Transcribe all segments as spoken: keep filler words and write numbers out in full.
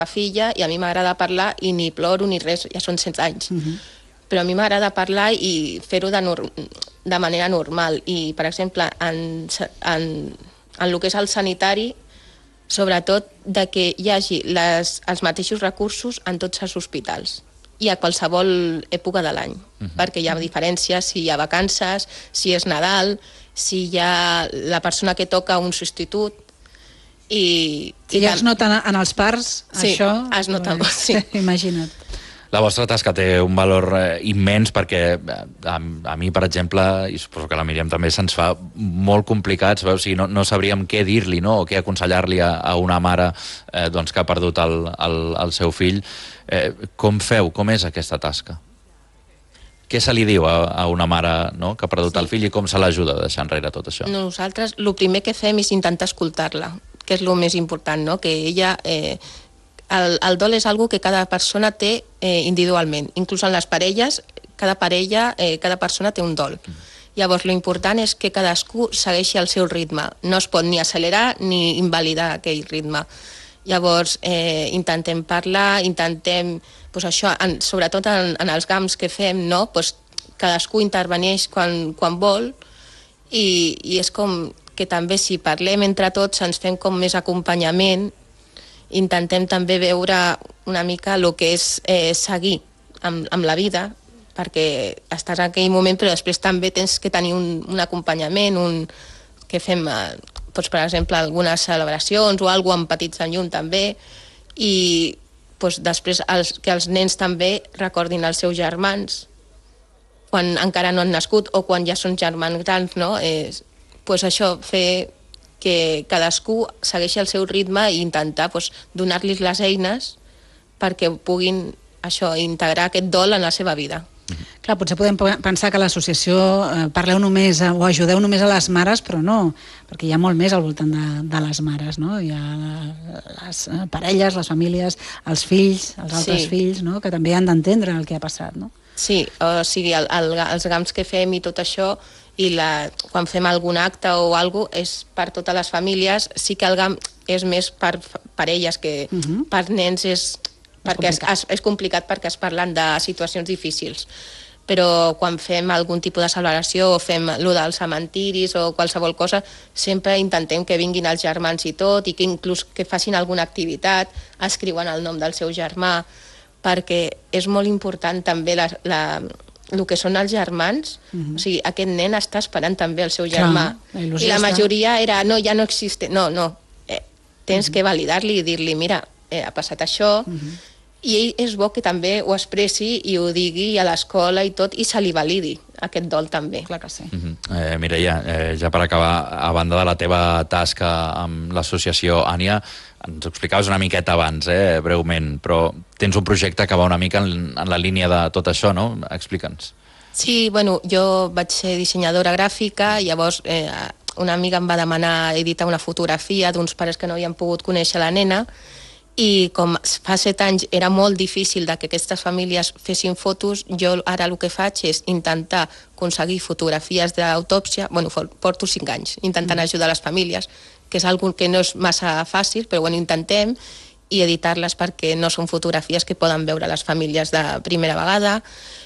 la filla i a mi m'agrada parlar i ni ploro ni res, ja són setze anys. Uh-huh. Però a mi m'agrada parlar i fer-ho de, de manera normal. I, per exemple, en, en, en el que és el sanitari, sobretot de que hi hagi les, els mateixos recursos en tots els hospitals i a qualsevol època de l'any, uh-huh. perquè hi ha diferències si hi ha vacances, si és Nadal, si hi ha la persona que toca un substitut. I, I ja es nota en els parts, sí, això? Sí, es nota molt, sí. Imagina't. La vostra tasca té un valor eh, immens perquè a, a mi, per exemple, i suposo que a la Míriam també, se'ns fa molt complicat, o sigui, no, no sabríem què dir-li, no? O què aconsellar-li a, a una mare eh, doncs, que ha perdut el, el, el seu fill. Eh, com feu? Com és aquesta tasca? Què se li diu a, a una mare, no?, que ha perdut sí. el fill i com se l'ajuda a deixar enrere tot això? Nosaltres el primer que fem és intentar escoltar-la, que és el més important, no? Que ella... Eh, El, el dol és algo que cada persona té eh, individualment. Inclús en les parelles, cada parella, eh, cada persona té un dol. Mm. Llavors, l'important és que cadascú segueixi el seu ritme. No es pot ni accelerar ni invalidar aquell ritme. Llavors, eh, intentem parlar, intentem, pues això, en, sobretot en, en els GAMs que fem, no? Pues, cadascú interveneix quan, quan vol i, i és com que també si parlem entre tots ens fem com més acompanyament. Intentem també veure una mica el que és eh, seguir amb, amb la vida, perquè estàs en aquell moment, però després també tens que tenir un, un acompanyament, un, que fem, eh, doncs, per exemple, algunes celebracions o alguna cosa amb petits en llum també, i doncs, després els, que els nens també recordin els seus germans quan encara no han nascut o quan ja són germans grans, no? Eh, doncs això, fer que cadascú segueixi el seu ritme i intentar doncs, donar-los les eines perquè puguin això, integrar aquest dol en la seva vida. Mm-hmm. Clar, potser podem pensar que l'associació eh, parleu només o ajudeu només a les mares, però no, perquè hi ha molt més al voltant de, de les mares, no? Hi ha les parelles, les famílies, els fills, els altres sí. fills, no? Que també han d'entendre el que ha passat, no? Sí, o sigui, el, el, els GAMs que fem i tot això, i la, quan fem algun acte o alguna cosa, és per totes les famílies. Sí que el GAM és més per parelles, que uh-huh. per nens és, perquè és, complicat. És, és complicat perquè es parlen de situacions difícils. Però quan fem algun tipus de celebració o fem allò dels cementiris o qualsevol cosa, sempre intentem que vinguin els germans i tot, i que inclús que facin alguna activitat, escriuen el nom del seu germà, perquè és molt important també la... la el que són els germans, uh-huh. o sigui, aquest nen està esperant també el seu germà. Clar, la I la majoria està... era, no, ja no existe. No, no, eh, tens uh-huh. que validar-li i dir-li, mira, eh, ha passat això, uh-huh. i ell és bo que també ho expressi i ho digui a l'escola i tot, i se li validi aquest dol també. Clar que sí. Uh-huh. eh, Mireia, eh, ja per acabar, a banda de la teva tasca amb l'associació Ània, ens ho explicaves una miqueta abans, eh, breument, però tens un projecte que va una mica en, en la línia de tot això, no? Explica'ns. Sí, bueno, jo vaig ser dissenyadora gràfica, i llavors eh, una amiga em va demanar editar una fotografia d'uns pares que no havien pogut conèixer la nena, i com fa set anys era molt difícil de que aquestes famílies fessin fotos, jo ara el que faig és intentar aconseguir fotografies d'autòpsia. Bueno, porto cinc anys intentant mm. ajudar les famílies, que és algo que no és massa fàcil, però bueno, intentem, i editar-les perquè no són fotografies que poden veure les famílies de primera vegada,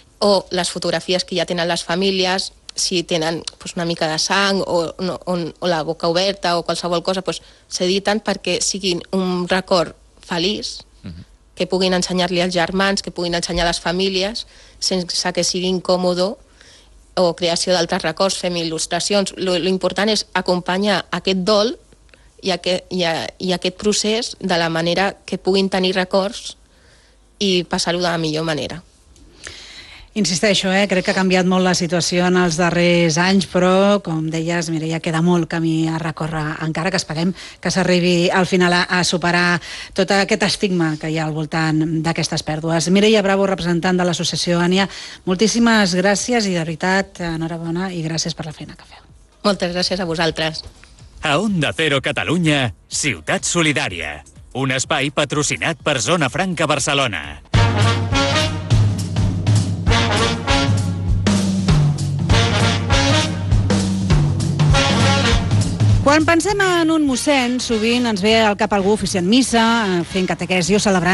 o les fotografies que ja tenen les famílies, si tenen pues, una mica de sang o, no, o, o la boca oberta o qualsevol cosa, pues, s'editen perquè siguin un record feliç, uh-huh. que puguin ensenyar-li als germans, que puguin ensenyar a les famílies, sense que sigui incòmodo, o creació d'altres records, fem il·lustracions. L'important és acompanyar aquest dol i aquest, i, a, i aquest procés de la manera que puguin tenir records i passar-ho de la millor manera. Insisteixo, eh? crec que ha canviat molt la situació en els darrers anys, però, com deies, Mireia, queda molt camí a recórrer, encara que esperem que s'arribi al final a, a superar tot aquest estigma que hi ha al voltant d'aquestes pèrdues. Mireia Bravo, representant de l'associació Ània, moltíssimes gràcies i, de veritat, enhorabona i gràcies per la feina que feu. Moltes gràcies a vosaltres. A Onda Cero Catalunya, Ciutat Solidària, un espai patrocinat per Zona Franca Barcelona. Quan pensem en un mossèn, sovint ens ve al cap algú oficiant missa, fent catequesi o celebrant